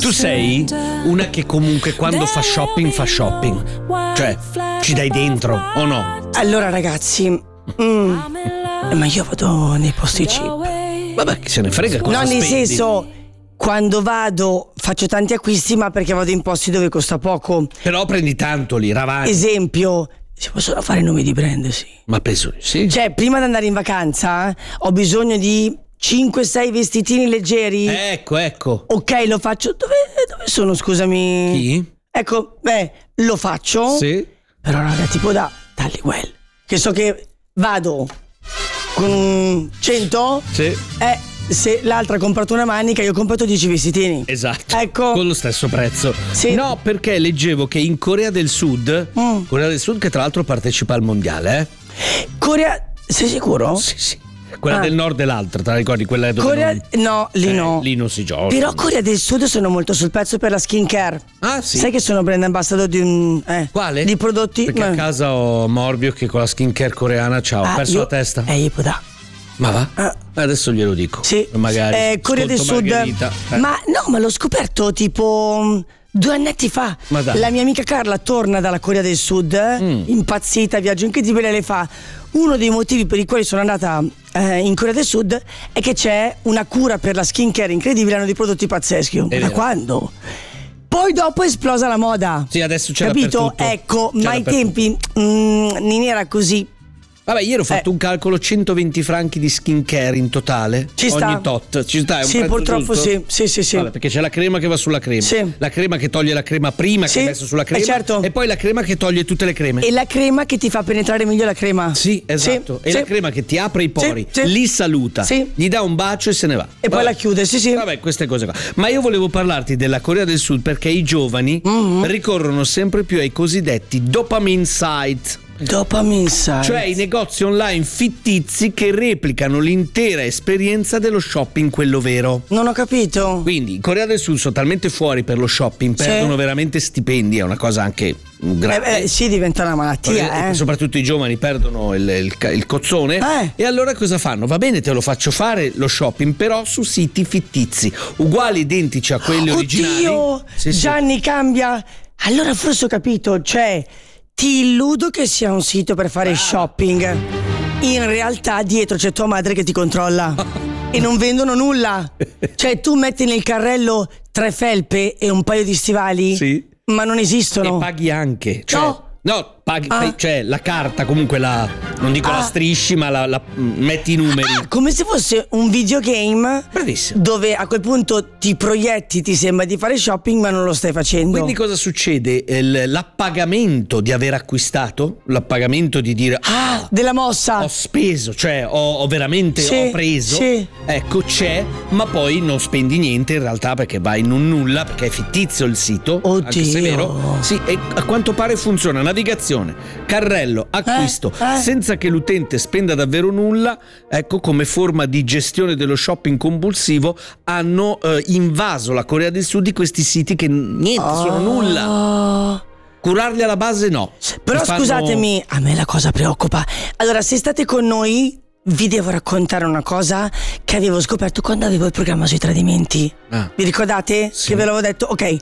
Tu sei una che comunque quando fa shopping, cioè ci dai dentro o no? Allora ragazzi, ma io vado nei posti cheap. Vabbè, chi se ne frega cosa No, nel spendi. senso, quando vado faccio tanti acquisti, ma perché vado in posti dove costa poco. Però prendi tanto lì, Ravani. Esempio, si possono fare nomi di brand, sì. Ma penso di sì. Cioè, prima di andare in vacanza ho bisogno di 5-6 vestitini leggeri. Ecco. Ok, lo faccio. Dove sono, scusami? Chi? Ecco, lo faccio. Sì. Però raga, tipo da Halliwell, che so che vado con 100. Sì. Se l'altra ha comprato una manica, io ho comprato 10 vestitini. Esatto. Ecco. Con lo stesso prezzo. Sì. No, perché leggevo che in Corea del Sud, che tra l'altro partecipa al mondiale, Corea, sei sicuro? Sì. Quella del nord e l'altra, te la ricordi? Quella dove Corea, no, lì no. Lì non si gioca. Però Corea del Sud sono molto sul pezzo per la skincare. Ah, sì. Sai che sono brand ambassador di un Quale? di prodotti. Perché a casa ho Morbio che con la skincare coreana ho perso la testa. Io può Ma va? Adesso glielo dico. Sì. Magari. Corea del ascolto Sud. Margherita. Ma l'ho scoperto tipo 2 annetti fa. Ma dai. La mia amica Carla torna dalla Corea del Sud, impazzita, viaggio incredibile, le fa. Uno dei motivi per i quali sono andata in Corea del Sud è che c'è una cura per la skincare incredibile, hanno dei prodotti pazzeschi. Ma da vero. quando? Poi dopo è esplosa la moda. Sì, adesso c'è capito? dappertutto. Ecco, C'è ma ai dappertutto. tempi non era così. Vabbè, ieri ho fatto un calcolo, 120 franchi di skincare in totale. Ci sta. Ogni tot. Ci sta, è un Sì, prezzo purtroppo giusto? sì. Vabbè, perché c'è la crema che va sulla crema. Sì. La crema che toglie la crema prima Sì. che hai messo sulla crema. Certo. E poi la crema che toglie tutte le creme. E la crema che ti fa penetrare meglio la crema. Sì, esatto. Sì, E sì. la crema che ti apre i pori, Sì. li saluta, Sì. gli dà un bacio e se ne va. E poi la chiude, sì. Vabbè, queste cose qua. Ma io volevo parlarti della Corea del Sud perché i giovani ricorrono sempre più ai cosiddetti dopamine site. Dopamine site. Cioè i negozi online fittizi che replicano l'intera esperienza dello shopping, quello vero. Non ho capito. Quindi in Corea del Sud sono talmente fuori per lo shopping, perdono veramente stipendi, è una cosa anche grave. Sì, diventa una malattia, Soprattutto i giovani perdono il cozzone. E allora cosa fanno? Va bene, te lo faccio fare lo shopping, però su siti fittizi, uguali, identici a quelli originali. Oddio, Sì. Gianni cambia. Allora forse ho capito, cioè ti illudo che sia un sito per fare shopping. In realtà dietro c'è tua madre che ti controlla e non vendono nulla. Cioè tu metti nel carrello 3 felpe e un paio di stivali, Sì. ma non esistono. E paghi anche. Cioè, No. paghi, cioè la carta, comunque non dico la strisci, ma la metti i numeri. Come se fosse un videogame. Bravissimo. Dove a quel punto ti proietti, ti sembra di fare shopping, ma non lo stai facendo. Quindi cosa succede? L'appagamento di aver acquistato, l'appagamento di dire della mossa. ho speso, cioè ho veramente Sì, ho preso, sì. ecco c'è, ma poi non spendi niente in realtà perché vai in un nulla, perché è fittizio il sito. Oddio. Anche se è vero. Sì, e a quanto pare funziona. Navigazione, carrello, acquisto, senza che l'utente spenda davvero nulla. Ecco, come forma di gestione dello shopping compulsivo hanno invaso la Corea del Sud di questi siti che niente, sono nulla. Curarli alla base no. Però Li fanno- scusatemi, a me la cosa preoccupa. Allora, se state con noi, vi devo raccontare una cosa che avevo scoperto quando avevo il programma sui tradimenti. Vi ricordate? Sì. Che ve l'avevo detto? Ok,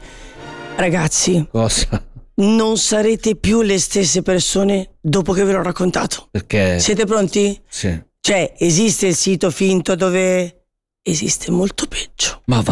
ragazzi, Cosa? non sarete più le stesse persone dopo che ve l'ho raccontato. Perché? Siete pronti? Sì. Cioè, esiste il sito finto dove esiste molto peggio. Ma